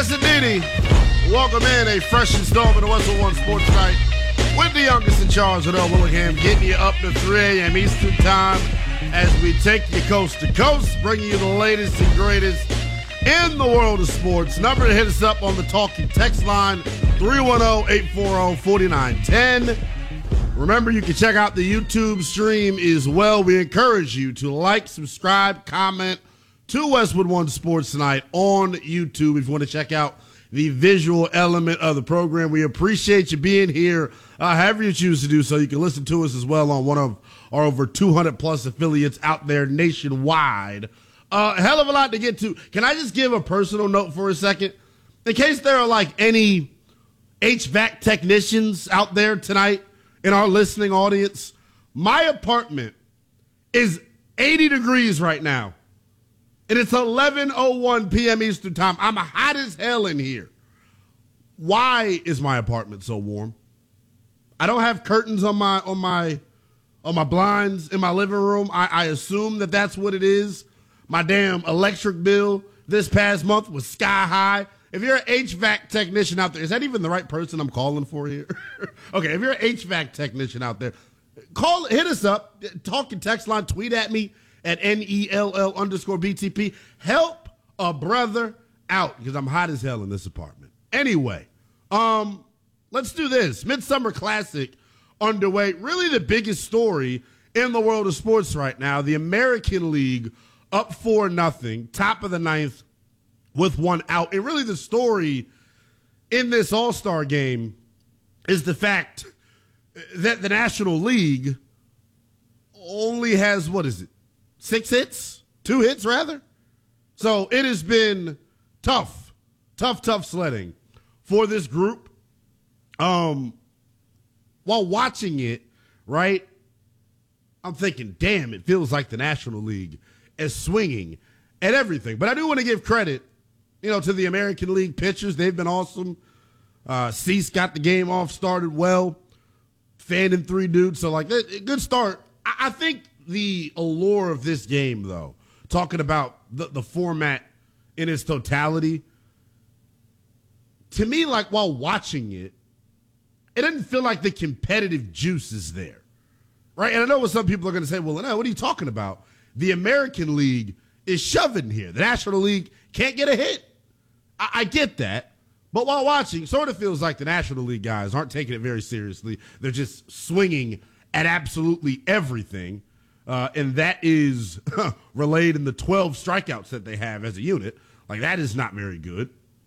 Yes, indeedy. Welcome in a fresh installment of Westwood One Sports Night with the youngest in charge, Adele Willingham, getting you up to 3 a.m. Eastern Time as we take you coast to coast, bringing you the latest and greatest in the world of sports. Number to hit us up on the talking text line, 310-840-4910. Remember, you can check out the YouTube stream as well. We encourage you to like, subscribe, comment to Westwood One Sports Tonight on YouTube if you want to check out the visual element of the program. We appreciate you being here. However you choose to do so, you can listen to us as well on one of our over 200-plus affiliates out there nationwide. Hell of a lot to get to. Can I just give a personal note for a second? In case there are like any HVAC technicians out there tonight in our listening audience, my apartment is 80 degrees right now, and it's 11:01 p.m. Eastern Time. I'm hot as hell in here. Why is my apartment so warm? I don't have curtains on my blinds in my living room. I assume that that's what it is. My damn electric bill this past month was sky high. If you're an HVAC technician out there, is that even the right person I'm calling for here? Okay, if you're an HVAC technician out there, hit us up, talk and text line, tweet at me at NELL_BTP. Help a brother out because I'm hot as hell in this apartment. Anyway, let's do this. Midsummer Classic underway. Really the biggest story in the world of sports right now. The American League up 4-0, top of the ninth, with one out. And really the story in this All-Star game is the fact that the National League only has, 6 hits? 2 hits, rather? So it has been tough sledding for this group. While watching it, right, I'm thinking, damn, it feels like the National League is swinging at everything. But I do want to give credit, to the American League pitchers. They've been awesome. Cease got the game off, started well. Fanning 3 dudes. So, good start. I think the allure of this game, though, talking about the format in its totality, to me, while watching it, it doesn't feel like the competitive juice is there, right? And I know what some people are going to say, well, no, what are you talking about? The American League is shoving here. The National League can't get a hit. I get that. But while watching, sort of feels like the National League guys aren't taking it very seriously. They're just swinging at absolutely everything. And that is relayed in the 12 strikeouts that they have as a unit. That is not very good.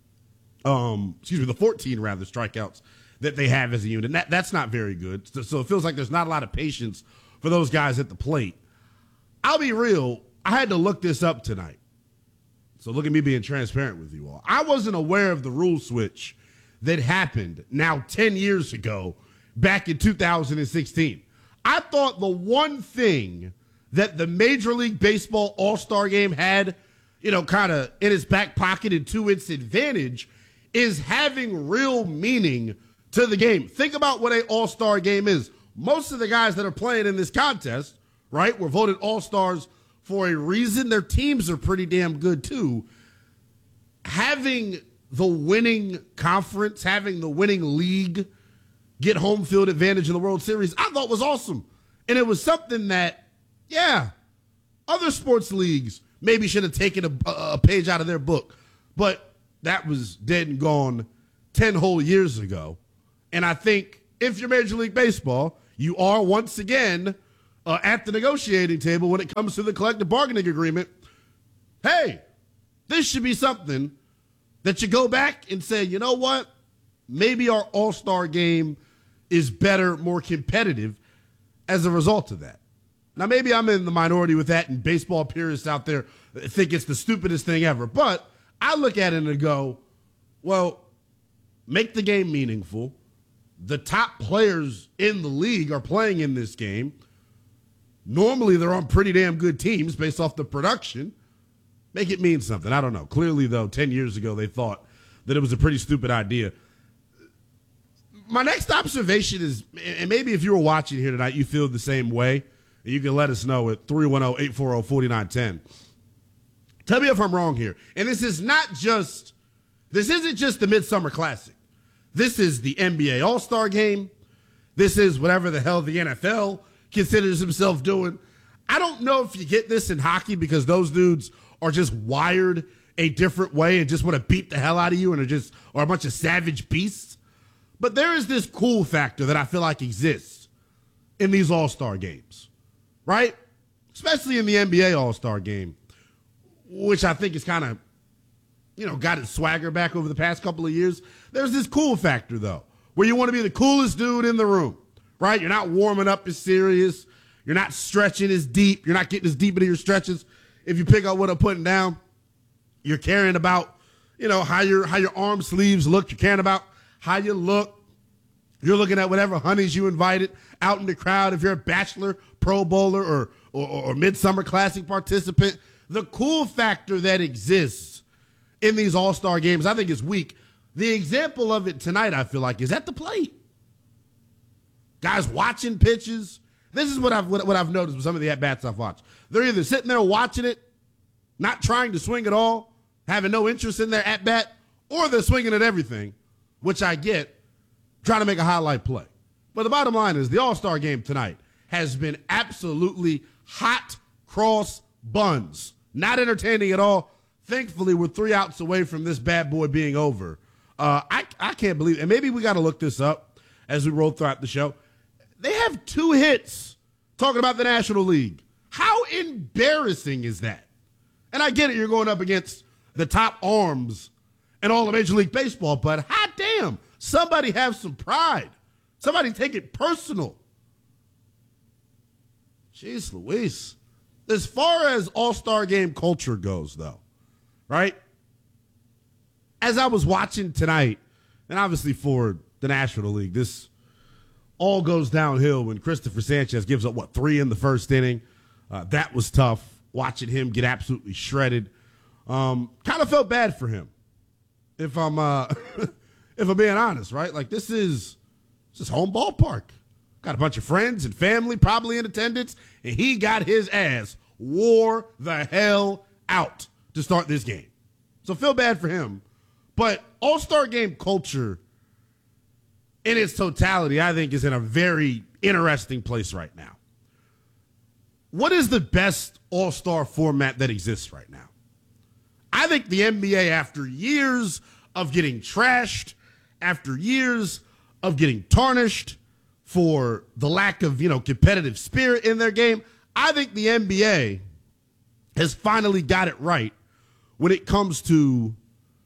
The 14, rather, strikeouts that they have as a unit. That's not very good. So it feels like there's not a lot of patience for those guys at the plate. I'll be real. I had to look this up tonight. So look at me being transparent with you all. I wasn't aware of the rule switch that happened now 10 years ago, back in 2016. I thought the one thing that the Major League Baseball All-Star Game had, kind of in its back pocket and to its advantage, is having real meaning to the game. Think about what an All-Star Game is. Most of the guys that are playing in this contest, right, were voted All-Stars for a reason. Their teams are pretty damn good, too. Having the winning conference, having the winning league get home field advantage in the World Series, I thought was awesome. And it was something that, other sports leagues maybe should have taken a page out of their book. But that was dead and gone 10 whole years ago. And I think if you're Major League Baseball, you are once again at the negotiating table when it comes to the collective bargaining agreement. Hey, this should be something that you go back and say, you know what? Maybe our All-Star game is better, more competitive as a result of that. Now, maybe I'm in the minority with that, and baseball purists out there think it's the stupidest thing ever. But I look at it and go, well, make the game meaningful. The top players in the league are playing in this game. Normally, they're on pretty damn good teams based off the production. Make it mean something. I don't know. Clearly, though, 10 years ago, they thought that it was a pretty stupid idea. My next observation is, and maybe if you were watching here tonight, you feel the same way, you can let us know at 310-840-4910. Tell me if I'm wrong here. And this is not just This isn't just the Midsummer Classic. This is the NBA All-Star Game. This is whatever the hell the NFL considers himself doing. I don't know if you get this in hockey because those dudes are just wired a different way and just want to beat the hell out of you and are a bunch of savage beasts. But there is this cool factor that I feel like exists in these All-Star games, right? Especially in the NBA All-Star game, which I think is kind of, got its swagger back over the past couple of years. There's this cool factor, though, where you want to be the coolest dude in the room, right? You're not warming up as serious. You're not stretching as deep. You're not getting as deep into your stretches. If you pick up what I'm putting down, you're caring about, how your arm sleeves look. You're caring about how you look. You're looking at whatever honeys you invited out in the crowd. If you're a Bachelor, Pro Bowler, or Midsummer Classic participant, the cool factor that exists in these All-Star games, I think, is weak. The example of it tonight, I feel like, is at the plate. Guys watching pitches. This is what I've noticed with some of the at-bats I've watched. They're either sitting there watching it, not trying to swing at all, having no interest in their at-bat, or they're swinging at everything, which I get, trying to make a highlight play. But the bottom line is the All-Star game tonight has been absolutely hot cross buns. Not entertaining at all. Thankfully, we're 3 outs away from this bad boy being over. I can't believe it. And maybe we got to look this up as we roll throughout the show. They have 2 hits talking about the National League. How embarrassing is that? And I get it. You're going up against the top arms in all of Major League Baseball, but hot damn, somebody have some pride. Somebody take it personal. Jeez Louise. As far as All-Star game culture goes, though, right? As I was watching tonight, and obviously for the National League, this all goes downhill when Christopher Sanchez gives up, 3 in the first inning. That was tough, watching him get absolutely shredded. Kind of felt bad for him, if I'm if I'm being honest, right? Like, this is home ballpark. Got a bunch of friends and family probably in attendance, and he got his ass wore the hell out to start this game. So feel bad for him. But All-Star game culture in its totality, I think, is in a very interesting place right now. What is the best All-Star format that exists right now? I think the NBA, after years of getting trashed, after years of getting tarnished for the lack of, competitive spirit in their game, I think the NBA has finally got it right when it comes to,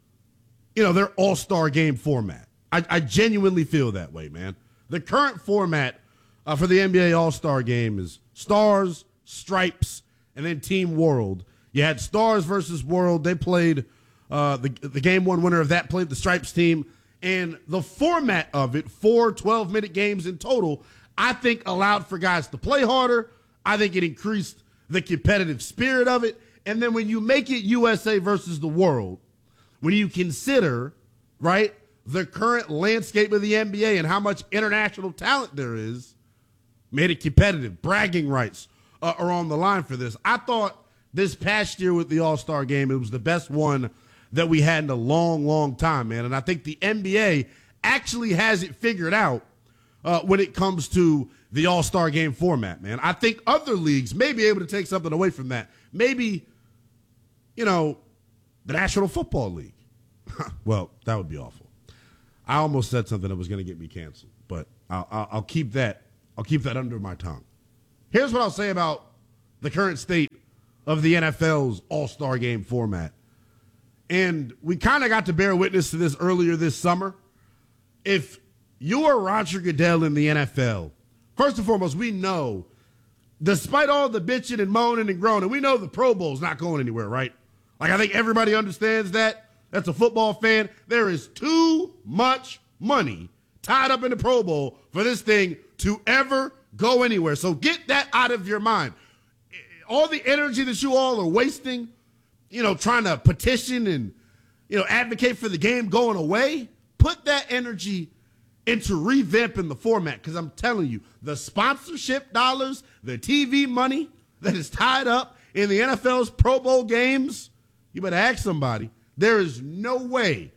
their All-Star game format. I genuinely feel that way, man. The current format for the NBA All-Star game is Stars, Stripes, and then Team World. You had Stars versus World. They played the game one winner of that played the Stripes team. And the format of it, 4 12-minute games in total, I think allowed for guys to play harder. I think it increased the competitive spirit of it. And then when you make it USA versus the world, when you consider, right, the current landscape of the NBA and how much international talent there is, made it competitive. Bragging rights are on the line for this. I thought this past year with the All-Star game, it was the best one that we had in a long, long time, man. And I think the NBA actually has it figured out when it comes to the All-Star game format, man. I think other leagues may be able to take something away from that. Maybe, the National Football League. Well, that would be awful. I almost said something that was going to get me canceled, but I'll keep that. I'll keep that under my tongue. Here's what I'll say about the current state of the NFL's All-Star game format. And we kind of got to bear witness to this earlier this summer. If you are Roger Goodell in the NFL, first and foremost, we know, despite all the bitching and moaning and groaning, we know the Pro Bowl's not going anywhere, right? Like, I think everybody understands that. That's a football fan. There is too much money tied up in the Pro Bowl for this thing to ever go anywhere. So get that out of your mind. All the energy that you all are wasting, trying to petition and, advocate for the game going away, put that energy into revamping the format. Because I'm telling you, the sponsorship dollars, the TV money that is tied up in the NFL's Pro Bowl games, you better ask somebody. There is no way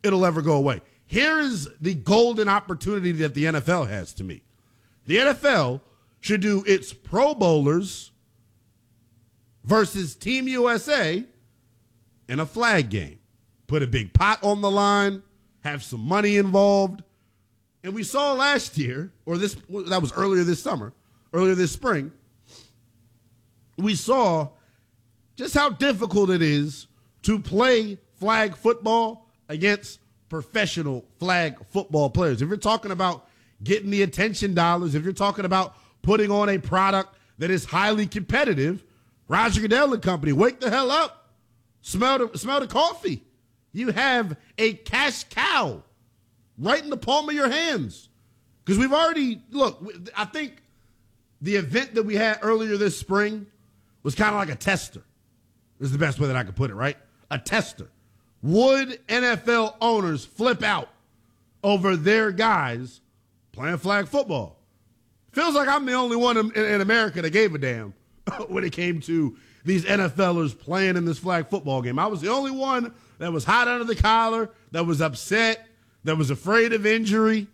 it'll ever go away. Here is the golden opportunity that the NFL has to me. The NFL should do its Pro Bowlers versus Team USA in a flag game. Put a big pot on the line, have some money involved. And we saw last year, that was earlier this spring, we saw just how difficult it is to play flag football against professional flag football players. If you're talking about getting the attention dollars, if you're talking about putting on a product that is highly competitive, Roger Goodell and company, wake the hell up. Smell the coffee. You have a cash cow right in the palm of your hands. Because we've already, I think the event that we had earlier this spring was kind of like a tester. Is the best way that I could put it, right? A tester. Would NFL owners flip out over their guys playing flag football? Feels like I'm the only one in America that gave a damn when it came to these NFLers playing in this flag football game. I was the only one that was hot under the collar, that was upset, that was afraid of injury.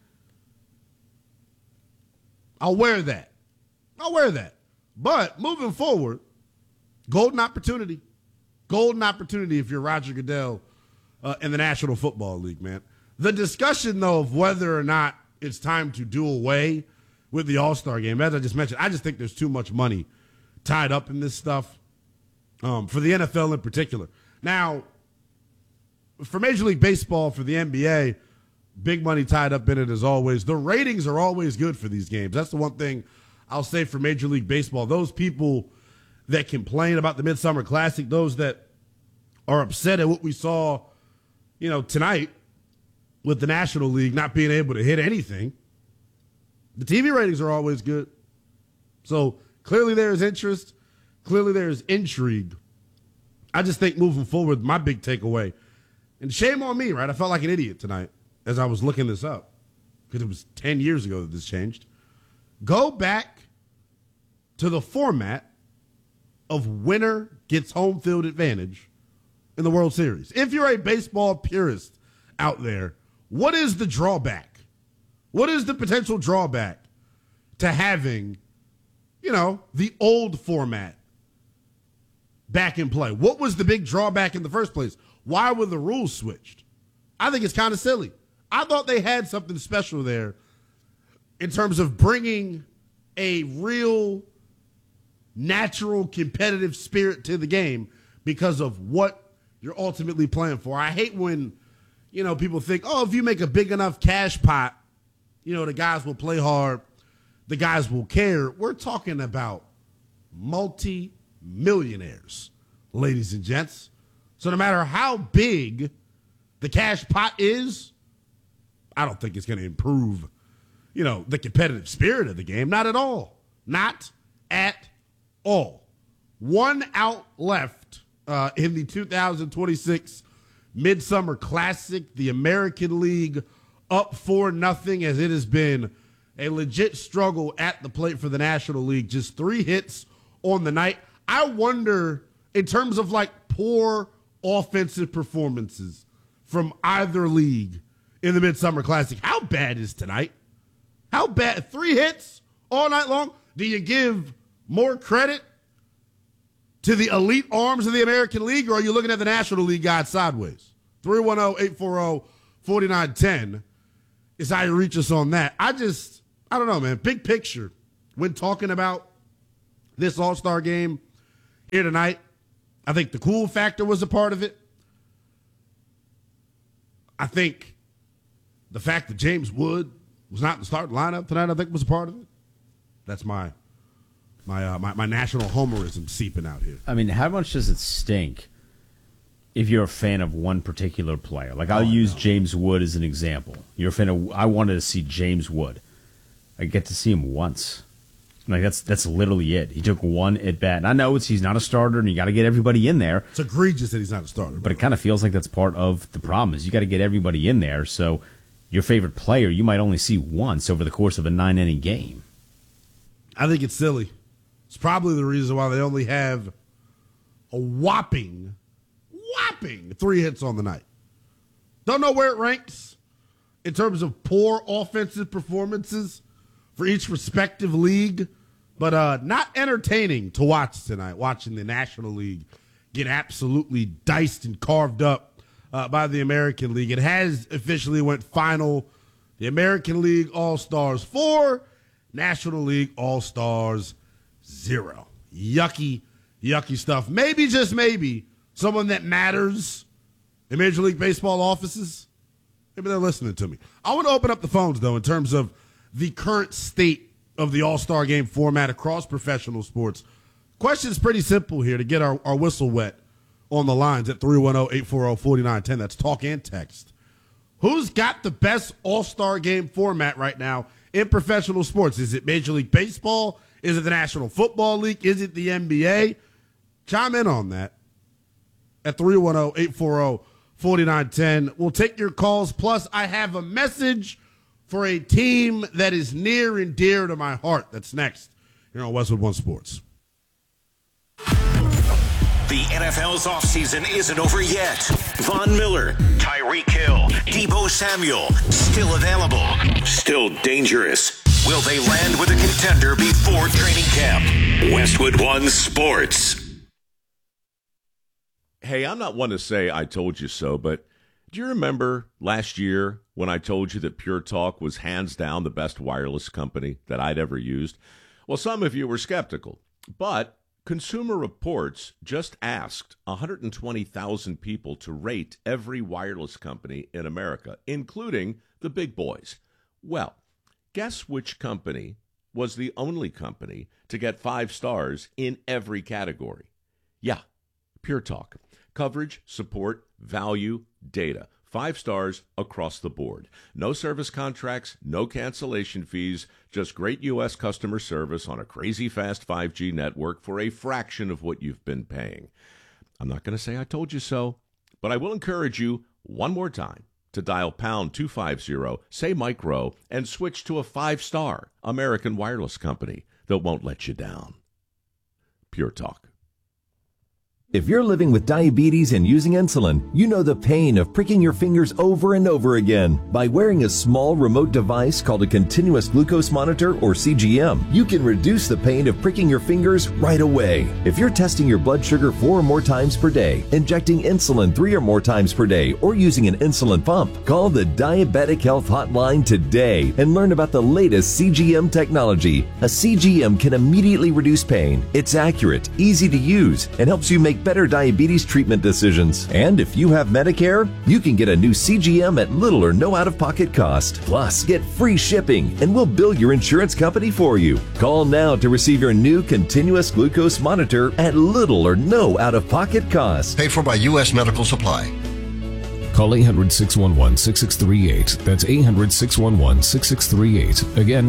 I'll wear that. But moving forward, golden opportunity. Golden opportunity if you're Roger Goodell in the National Football League, man. The discussion, though, of whether or not it's time to do away with the All-Star game, as I just mentioned, I just think there's too much money tied up in this stuff for the NFL in particular. Now, for Major League Baseball, for the NBA, big money tied up in it as always. The ratings are always good for these games. That's the one thing I'll say for Major League Baseball. Those people that complain about the Midsummer Classic, those that are upset at what we saw, tonight with the National League not being able to hit anything, the TV ratings are always good. So clearly there's interest. Clearly there's intrigue. I just think moving forward, my big takeaway, and shame on me, right? I felt like an idiot tonight as I was looking this up because it was 10 years ago that this changed. Go back to the format of winner gets home field advantage in the World Series. If you're a baseball purist out there, what is the drawback? What is the potential drawback to having, the old format back in play? What was the big drawback in the first place? Why were the rules switched? I think it's kind of silly. I thought they had something special there in terms of bringing a real natural competitive spirit to the game because of what you're ultimately playing for. I hate when, people think, if you make a big enough cash pot, the guys will play hard, the guys will care. We're talking about multi-millionaires, ladies and gents. So no matter how big the cash pot is, I don't think it's going to improve, the competitive spirit of the game. Not at all. Not at all. One out left in the 2026 Midsummer Classic. The American League up 4-0 as it has been a legit struggle at the plate for the National League. Just 3 hits on the night. I wonder, in terms of poor offensive performances from either league in the Midsummer Classic, how bad is tonight? How bad? 3 hits all night long? Do you give more credit to the elite arms of the American League, or are you looking at the National League guys sideways? 310-840-4910 is how you reach us on that. I don't know, man. Big picture, when talking about this All-Star game here tonight, I think the cool factor was a part of it. I think the fact that James Wood was not in the starting lineup tonight, I think was a part of it. That's my national homerism seeping out here. I mean, how much does it stink if you're a fan of one particular player? I'll use James Wood as an example. You're a fan of. I wanted to see James Wood. I get to see him once. That's literally it. He took one at bat. And I know he's not a starter, and you got to get everybody in there. It's egregious that he's not a starter. But it kind of feels like that's part of the problem is you got to get everybody in there. So your favorite player you might only see once over the course of a 9-inning game. I think it's silly. It's probably the reason why they only have a whopping 3 hits on the night. Don't know where it ranks in terms of poor offensive performances for each respective league, but not entertaining to watch tonight, watching the National League get absolutely diced and carved up by the American League. It has officially went final. The American League All-Stars 4, National League All-Stars 0. Yucky, yucky stuff. Maybe, just maybe, someone that matters in Major League Baseball offices, maybe they're listening to me. I want to open up the phones, though, in terms of the current state of the All-Star Game format across professional sports. Question's pretty simple here to get our whistle wet on the lines at 310-840-4910. That's talk and text. Who's got the best All-Star Game format right now in professional sports? Is it Major League Baseball? Is it the National Football League? Is it the NBA? Chime in on that at 310-840-4910. We'll take your calls. Plus, I have a message for a team that is near and dear to my heart. That's next here on Westwood One Sports. The NFL's offseason isn't over yet. Von Miller, Tyreek Hill, Deebo Samuel, still available, still dangerous. Will they land with a contender before training camp? Westwood One Sports. Hey, I'm not one to say I told you so, but do you remember last year when I told you that Pure Talk was hands down the best wireless company that I'd ever used? Well, some of you were skeptical, but Consumer Reports just asked 120,000 people to rate every wireless company in America, including the big boys. Well, guess which company was the only company to get 5 stars in every category? Yeah, Pure Talk. Coverage, support, value, data. 5 stars across the board. No service contracts, no cancellation fees, just great U.S. customer service on a crazy fast 5G network for a fraction of what you've been paying. I'm not going to say I told you so, but I will encourage you one more time to dial pound 250, say Mike Rowe, and switch to a 5-star American wireless company that won't let you down. Pure Talk. If you're living with diabetes and using insulin, you know the pain of pricking your fingers over and over again. By wearing a small remote device called a continuous glucose monitor or CGM, you can reduce the pain of pricking your fingers right away. If you're testing your blood sugar 4 or more times per day, injecting insulin 3 or more times per day, or using an insulin pump, call the Diabetic Health Hotline today and learn about the latest CGM technology. A CGM can immediately reduce pain. It's accurate, easy to use, and helps you make better diabetes treatment decisions. And if you have Medicare, you can get a new CGM at little or no out-of-pocket cost. Plus, get free shipping, and we'll bill your insurance company for you. Call now to receive your new continuous glucose monitor at little or no out-of-pocket cost. Paid for by U.S. Medical Supply. Call 800-611-6638. That's 800-611-6638. Again,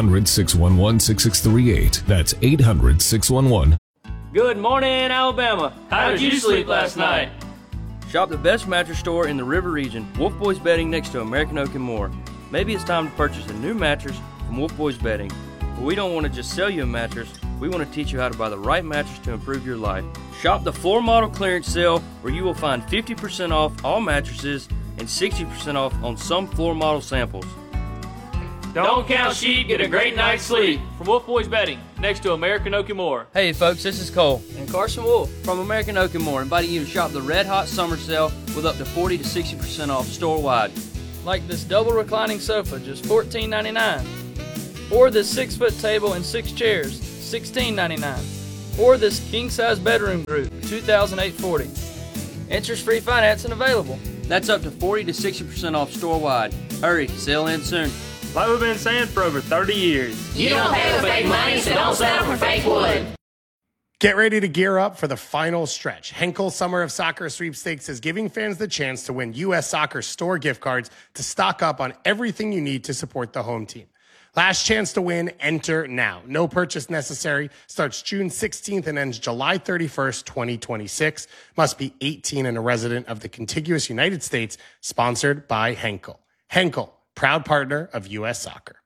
800-611-6638. That's 800-611. Good morning, Alabama. How did you sleep last night? Shop the best mattress store in the River Region, Wolf Boys Bedding, next to American Oak and More. Maybe it's time to purchase a new mattress from Wolf Boys Bedding. But we don't want to just sell you a mattress. We want to teach you how to buy the right mattress to improve your life. Shop the floor model clearance sale, where you will find 50% off all mattresses and 60% off on some floor model samples. Don't count sheep, get a great night's sleep. From Wolf Boys Bedding, next to American Oak and More. Hey folks, this is Cole and Carson Wolf from American Oak and More, inviting you to shop the Red Hot Summer Sale with up to 40 to 60% off store-wide. Like this double reclining sofa, just $14.99. Or this 6-foot table and 6 chairs, $16.99. Or this king-size bedroom group, $2,840. Interest-free financing available. That's up to 40 to 60% off store-wide. Hurry, sale ends soon. Like we've been saying for over 30 years. You don't pay with fake money, so don't settle for fake wood. Get ready to gear up for the final stretch. Henkel Summer of Soccer Sweepstakes is giving fans the chance to win U.S. Soccer store gift cards to stock up on everything you need to support the home team. Last chance to win, enter now. No purchase necessary. Starts June 16th and ends July 31st, 2026. Must be 18 and a resident of the contiguous United States. Sponsored by Henkel. Henkel, proud partner of U.S. Soccer.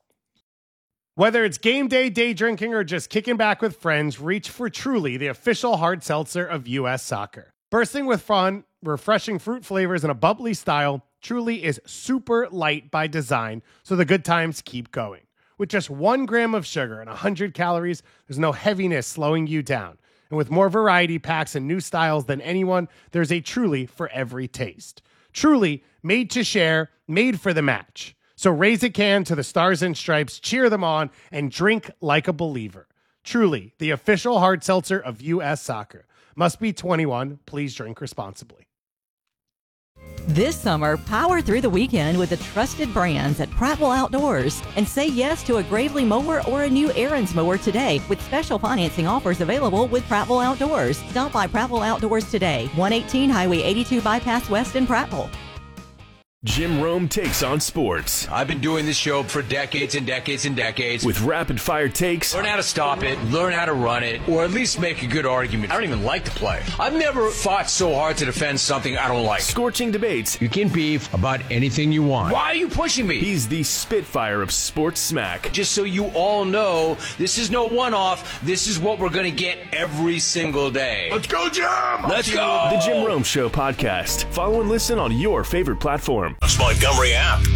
Whether it's game day, day drinking, or just kicking back with friends, reach for Truly, the official hard seltzer of U.S. Soccer. Bursting with fun, refreshing fruit flavors, and a bubbly style, Truly is super light by design, so the good times keep going. With just 1 gram of sugar and 100 calories, there's no heaviness slowing you down. And with more variety packs and new styles than anyone, there's a Truly for every taste. Truly, made to share, made for the match. So raise a can to the Stars and Stripes, cheer them on, and drink like a believer. Truly, the official hard seltzer of U.S. Soccer. Must be 21. Please drink responsibly. This summer, power through the weekend with the trusted brands at Prattville Outdoors and say yes to a Gravely mower or a new Aaron's mower today with special financing offers available with Prattville Outdoors. Stop by Prattville Outdoors today, 118 Highway 82 Bypass West in Prattville. Jim Rome takes on sports. I've been doing this show for decades and decades and decades. With rapid-fire takes. Learn how to stop it, learn how to run it, or at least make a good argument. I don't even like the play. I've never fought so hard to defend something I don't like. Scorching debates. You can beef about anything you want. Why are you pushing me? He's the Spitfire of sports smack. Just so you all know, this is no one-off. This is what we're going to get every single day. Let's go, Jim! Let's go! The Jim Rome Show podcast. Follow and listen on your favorite platform. Montgomery app.